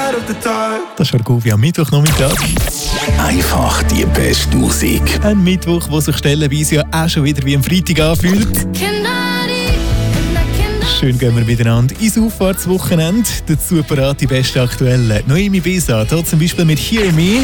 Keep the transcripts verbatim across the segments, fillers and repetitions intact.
Das ist Argovia am Mittwochnachmittag. Einfach die beste Musik. Ein Mittwoch, der sich stellenweise ja auch schon wieder wie am Freitag anfühlt. Schön gehen wir miteinander ins Auffahrtswochenende. Dazu parat die beste aktuelle Noemi Bisa. Hier zum Beispiel mit Hear Me.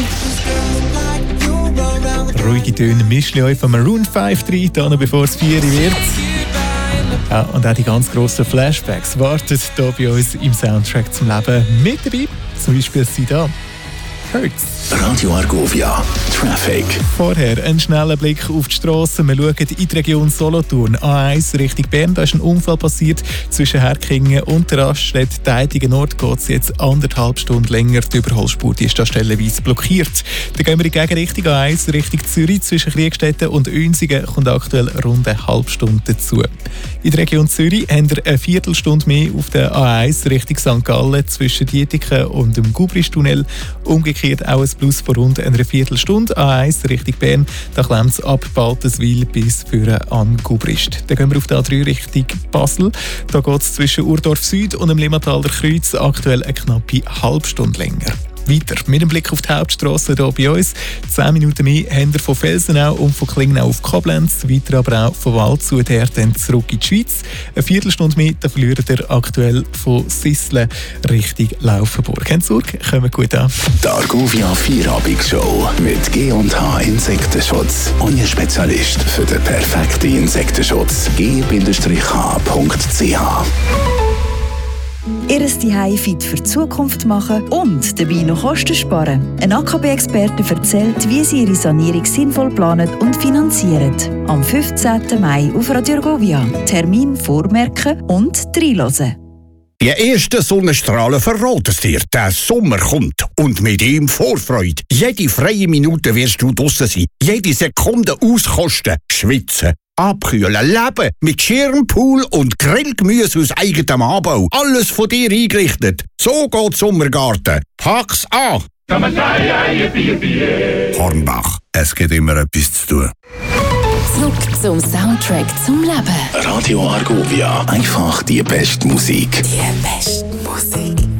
Ruhige Töne mischen euch von Maroon fünf rein, dann bevor es vier wird. Ja, und auch die ganz grossen Flashbacks warten hier bei uns im Soundtrack zum Leben mit dabei. Zum Beispiel sie da. Hurts. Radio Argovia Traffic. Vorher ein schneller Blick auf die Strasse. Wir schauen in die Region Solothurn. A eins Richtung Bern. Da ist ein Unfall passiert zwischen Herkingen und der Raststätte Deidigen Nord. Geht es jetzt anderthalb Stunden länger. Die Überholspur die ist da stellenweise blockiert. Dann gehen wir in die Gegenrichtung. A eins Richtung Zürich. Zwischen Kriegstetten und Unsingen kommt aktuell rund eine halbe Stunde dazu. In der Region Zürich haben wir eine Viertelstunde mehr auf der A eins Richtung Sankt Gallen zwischen Dietiken und dem Gubristunnel. Umgekehrt auch ein Plus von rund einer Viertelstunde. A eins Richtung Bern, da klemmt es ab Baltenswil bis für an Gubrist. Dann gehen wir auf die A drei Richtung Basel. Da geht es zwischen Urdorf Süd und dem Limmataler Kreuz aktuell eine knappe halbe Stunde länger. Weiter mit dem Blick auf die Hauptstrasse hier bei uns. Zehn Minuten mehr haben wir von Felsenau und von Klingenau auf Koblenz. Weiter aber auch von Waldshut her dann zurück in die Schweiz. Eine Viertelstunde mehr, da verliert ihr aktuell von Sisslen Richtung Laufenburg. Keine Sorge, kommen gut an. Die Argovia Vierabendshow mit G und H Insektenschutz. Euer Spezialist für den perfekten Insektenschutz. g Bindestrich h punkt c h. Ihr Zuhause fit für die Zukunft machen und dabei noch Kosten sparen. Ein A K B-Experte erzählt, wie sie ihre Sanierung sinnvoll planen und finanzieren. Am fünfzehnten Mai auf Radio Argovia. Termin vormerken und reinhören. Die ersten Sonnenstrahlen verraten es dir. Der Sommer kommt. Und mit ihm Vorfreude. Jede freie Minute wirst du draussen sein. Jede Sekunde auskosten. Schwitzen. Abkühlen, leben mit Schirmpool und Grillgemüse aus eigenem Anbau. Alles von dir eingerichtet. So geht Sommergarten. Pack's an! Hornbach, es gibt immer etwas zu tun. Zurück zum Soundtrack zum Leben. Radio Argovia. Einfach die beste Musik. Die beste Musik.